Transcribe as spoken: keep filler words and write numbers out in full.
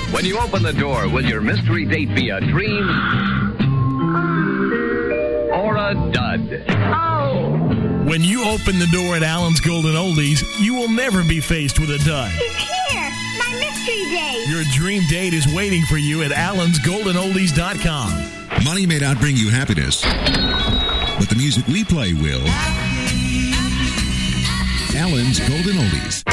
When you open the door, will your mystery date be a dream or a dud? Oh. When you open the door at Alan's Golden Oldies, you will never be faced with a dud. It's here. My mystery date. Your dream date is waiting for you at allens golden oldies dot com. Money may not bring you happiness, but the music we play will. Alan's Golden Oldies.